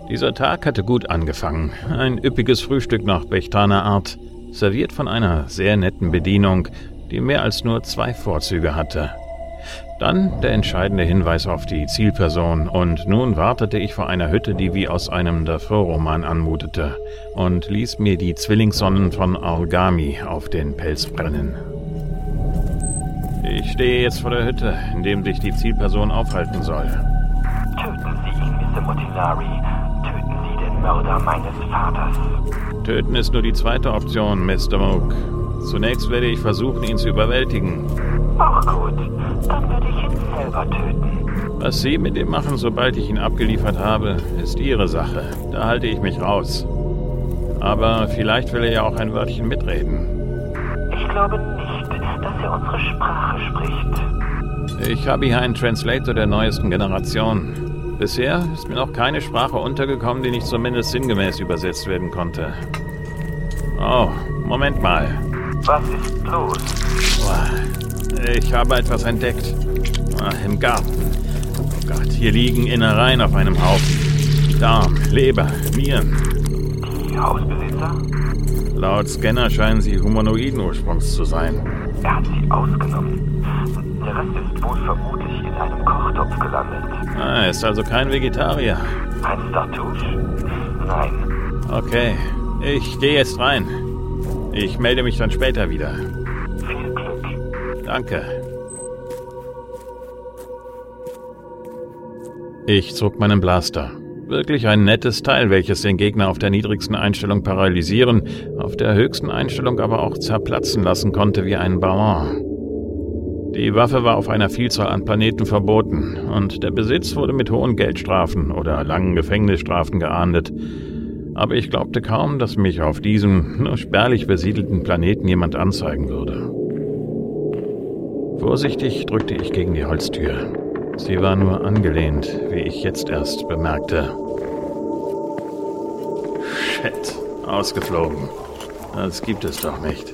Dieser Tag hatte gut angefangen. Ein üppiges Frühstück nach Bechtaner Art, serviert von einer sehr netten Bedienung, die mehr als nur 2 Vorzüge hatte. Dann der entscheidende Hinweis auf die Zielperson und nun wartete ich vor einer Hütte, die wie aus einem Dafoe-Roman anmutete und ließ mir die Zwillingssonnen von Origami auf den Pelz brennen. Ich stehe jetzt vor der Hütte, in dem sich die Zielperson aufhalten soll. Töten Sie ihn, Mr. Montinari. Töten Sie den Mörder meines Vaters. Töten ist nur die zweite Option, Mr. Moog. Zunächst werde ich versuchen, ihn zu überwältigen. Auch gut, dann würde ich ihn selber töten. Was Sie mit ihm machen, sobald ich ihn abgeliefert habe, ist Ihre Sache. Da halte ich mich raus. Aber vielleicht will er ja auch ein Wörtchen mitreden. Ich glaube nicht, dass er unsere Sprache spricht. Ich habe hier einen Translator der neuesten Generation. Bisher ist mir noch keine Sprache untergekommen, die nicht zumindest sinngemäß übersetzt werden konnte. Oh, Moment mal. Was ist los? Ich habe etwas entdeckt. Im Garten. Oh Gott, hier liegen Innereien auf einem Haufen. Darm, Leber, Nieren. Die Hausbesitzer? Laut Scanner scheinen sie humanoiden Ursprungs zu sein. Er hat sie ausgenommen. Der Rest ist wohl vermutlich in einem Kochtopf gelandet. Er ist also kein Vegetarier. Ein Startusch? Nein. Okay, ich gehe jetzt rein. Ich melde mich dann später wieder. Viel Glück. Danke. Ich zog meinen Blaster. Wirklich ein nettes Teil, welches den Gegner auf der niedrigsten Einstellung paralysieren, auf der höchsten Einstellung aber auch zerplatzen lassen konnte wie ein Ballon. Die Waffe war auf einer Vielzahl an Planeten verboten und der Besitz wurde mit hohen Geldstrafen oder langen Gefängnisstrafen geahndet. Aber ich glaubte kaum, dass mich auf diesem nur spärlich besiedelten Planeten jemand anzeigen würde. Vorsichtig drückte ich gegen die Holztür. Sie war nur angelehnt, wie ich jetzt erst bemerkte. Shit, ausgeflogen. Das gibt es doch nicht.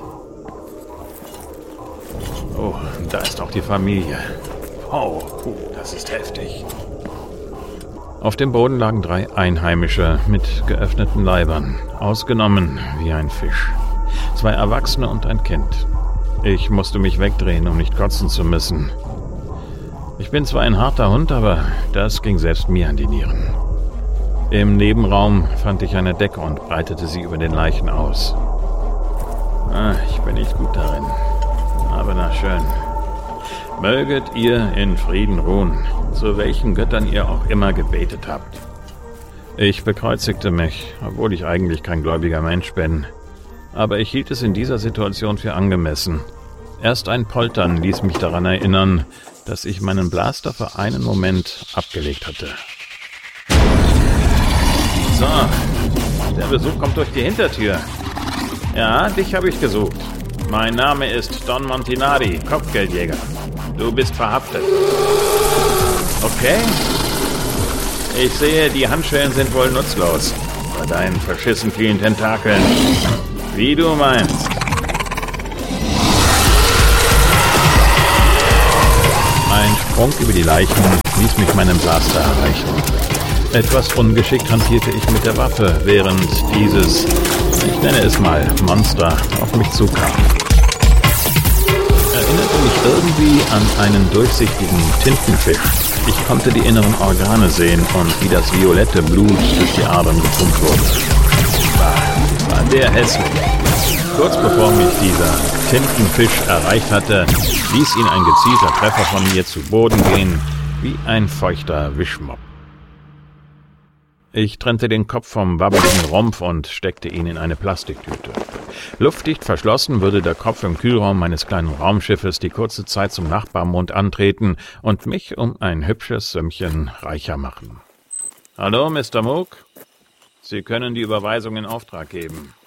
Oh, da ist auch die Familie. Oh, das ist heftig. Auf dem Boden lagen 3 Einheimische mit geöffneten Leibern, ausgenommen wie ein Fisch. 2 Erwachsene und ein Kind. Ich musste mich wegdrehen, um nicht kotzen zu müssen. Ich bin zwar ein harter Hund, aber das ging selbst mir an die Nieren. Im Nebenraum fand ich eine Decke und breitete sie über den Leichen aus. Ich bin nicht gut darin, aber na schön. Möget ihr in Frieden ruhen, zu welchen Göttern ihr auch immer gebetet habt. Ich bekreuzigte mich, obwohl ich eigentlich kein gläubiger Mensch bin. Aber ich hielt es in dieser Situation für angemessen. Erst ein Poltern ließ mich daran erinnern, dass ich meinen Blaster für einen Moment abgelegt hatte. So, der Besuch kommt durch die Hintertür. Ja, dich habe ich gesucht. Mein Name ist Don Montinari, Kopfgeldjäger. Du bist verhaftet. Okay. Ich sehe, die Handschellen sind wohl nutzlos. Bei deinen verschissen vielen Tentakeln. Wie du meinst. Ein Sprung über die Leichen ließ mich meinen Blaster erreichen. Etwas ungeschickt hantierte ich mit der Waffe, während dieses, ich nenne es mal, Monster auf mich zukam. Erinnerte mich irgendwie an einen durchsichtigen Tintenfisch. Ich konnte die inneren Organe sehen und wie das violette Blut durch die Adern gepumpt wurde. War der hässlich. Kurz bevor mich dieser Tintenfisch erreicht hatte, ließ ihn ein gezielter Treffer von mir zu Boden gehen, wie ein feuchter Wischmopp. Ich trennte den Kopf vom wabbeligen Rumpf und steckte ihn in eine Plastiktüte. Luftdicht verschlossen würde der Kopf im Kühlraum meines kleinen Raumschiffes die kurze Zeit zum Nachbarmond antreten und mich um ein hübsches Sümmchen reicher machen. Hallo, Mr. Moog? Sie können die Überweisung in Auftrag geben.